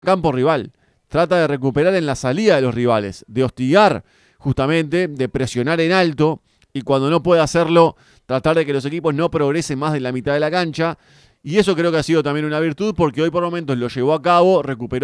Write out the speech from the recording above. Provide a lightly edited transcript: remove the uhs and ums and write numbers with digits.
campo rival. Trata de recuperar en la salida de los rivales, de hostigar justamente, de presionar en alto y cuando no puede hacerlo, tratar de que los equipos no progresen más de la mitad de la cancha. Y eso creo que ha sido también una virtud porque hoy por momentos lo llevó a cabo, recuperó